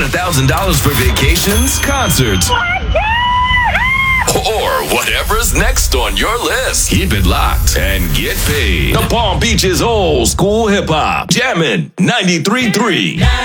$1,000 for vacations, concerts, or whatever's next on your list. Keep it locked and get paid. The Palm Beach's old school hip hop. Jammin' 93.3.